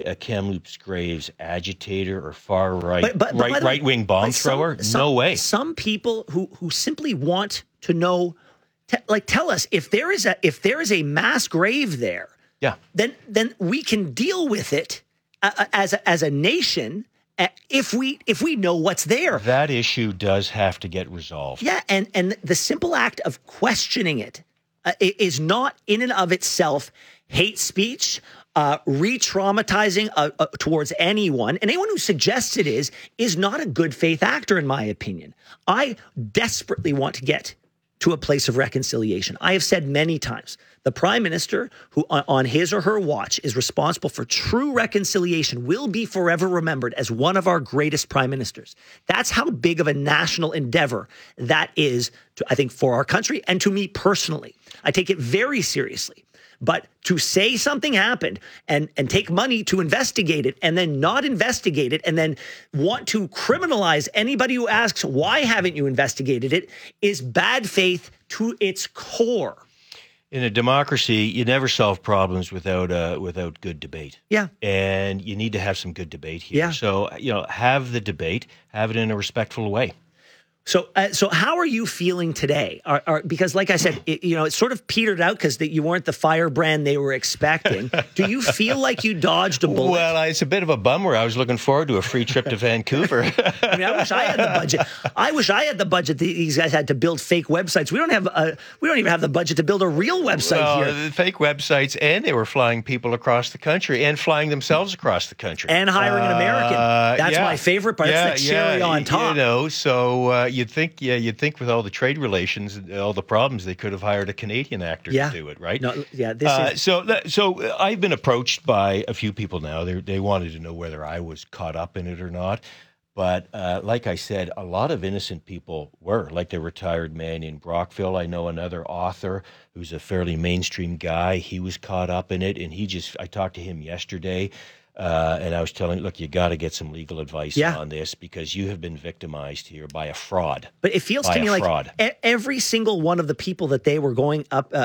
a Kamloops Graves agitator or far But by the way, right-wing bomb thrower? No way. Some people who simply want to know, tell us if there is a mass grave there. Yeah. Then we can deal with it as a nation if we know what's there. That issue does have to get resolved. Yeah, and the simple act of questioning it is not in and of itself hate speech, re-traumatizing towards anyone. And anyone who suggests it is not a good faith actor, in my opinion. I desperately want to get to a place of reconciliation. I have said many times, the prime minister who on his or her watch is responsible for true reconciliation will be forever remembered as one of our greatest prime ministers. That's how big of a national endeavor that is, I think, for our country and to me personally. I take it very seriously. But to say something happened and take money to investigate it and then not investigate it and then want to criminalize anybody who asks, why haven't you investigated it, is bad faith to its core. In a democracy, you never solve problems without good debate. Yeah. And you need to have some good debate here. Yeah. So, have the debate, have it in a respectful way. So how are you feeling today? Because, like I said, it sort of petered out because you weren't the firebrand they were expecting. Do you feel like you dodged a bullet? Well, it's a bit of a bummer. I was looking forward to a free trip to Vancouver. I wish I had the budget. I wish I had the budget that these guys had to build fake websites. We don't even have the budget to build a real website here. The fake websites, and they were flying people across the country and flying themselves across the country and hiring an American. That's my favorite part. That's the cherry on top. So you'd think with all the trade relations and all the problems, they could have hired a Canadian actor to do it, right? No, yeah. So I've been approached by a few people now. They wanted to know whether I was caught up in it or not. But like I said, a lot of innocent people were, like the retired man in Brockville. I know another author who's a fairly mainstream guy. He was caught up in it, and I talked to him yesterday. And I was telling him, look, you got to get some legal advice on this because you have been victimized here by a fraud. But it feels to me like every single one of the people that they were going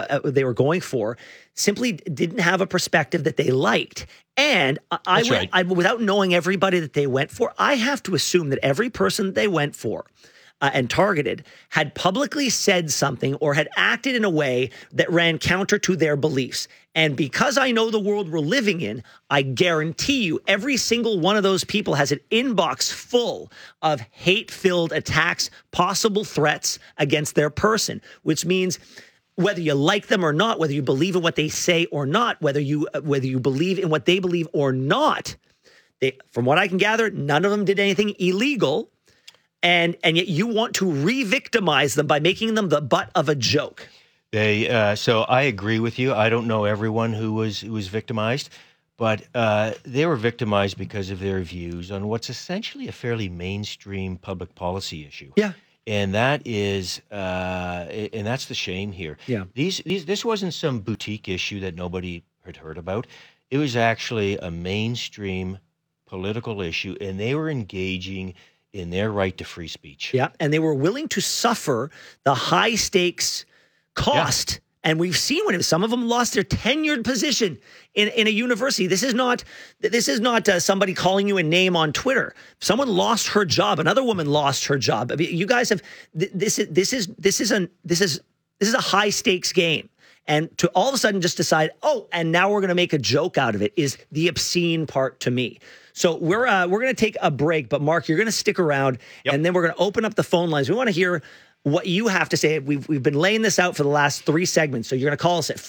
for simply didn't have a perspective that they liked. And without knowing everybody that they went for, I have to assume that every person that they went for and targeted had publicly said something or had acted in a way that ran counter to their beliefs. And because I know the world we're living in, I guarantee you every single one of those people has an inbox full of hate-filled attacks, possible threats against their person, which means whether you like them or not, whether you believe in what they say or not, whether you believe in what they believe or not, from what I can gather, none of them did anything illegal. And yet you want to re-victimize them by making them the butt of a joke. So I agree with you. I don't know everyone who was victimized, but they were victimized because of their views on what's essentially a fairly mainstream public policy issue. Yeah. And that is, and that's the shame here. Yeah. This wasn't some boutique issue that nobody had heard about. It was actually a mainstream political issue, and they were engaging in their right to free speech. Yeah, and they were willing to suffer the high stakes cost. Yeah. And we've seen when some of them lost their tenured position in a university. This is not somebody calling you a name on Twitter. Someone lost her job. Another woman lost her job. I mean, you guys have this is a high stakes game. And to all of a sudden just decide, and now we're going to make a joke out of it is the obscene part to me. So we're going to take a break, but Mark, you're going to stick around, and then we're going to open up the phone lines. We want to hear what you have to say. We've been laying this out for the last 3 segments. So you're going to call us at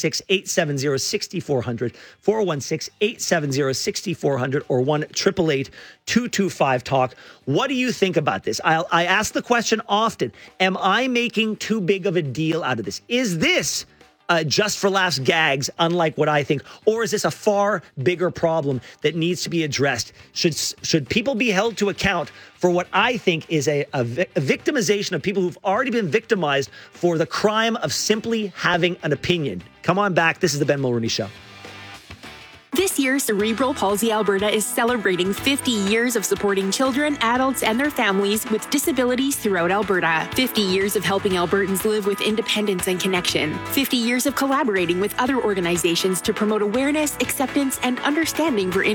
416-870-6400, 416-870-6400, or 1-888-225-TALK. What do you think about this? I ask the question often, am I making too big of a deal out of this? Is this just for laughs gags, unlike what I think? Or is this a far bigger problem that needs to be addressed? Should people be held to account for what I think is a victimization of people who've already been victimized for the crime of simply having an opinion? Come on back. This is the Ben Mulroney Show. This year, Cerebral Palsy Alberta is celebrating 50 years of supporting children, adults, and their families with disabilities throughout Alberta. 50 years of helping Albertans live with independence and connection. 50 years of collaborating with other organizations to promote awareness, acceptance, and understanding for